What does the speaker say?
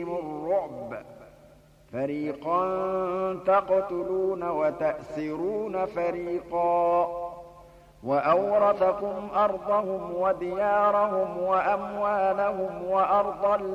الرعب فريقا تقتلون وتأسرون فريقا وأورثكم أرضهم وديارهم وأموالهم وأرضا